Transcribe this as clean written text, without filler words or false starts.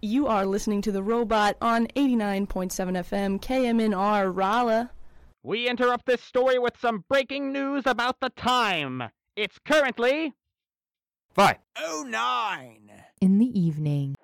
You are listening to The Robot on 89.7 FM KMNR Raleigh. We interrupt this story with some breaking news about the time. It's currently 5:09 in the evening.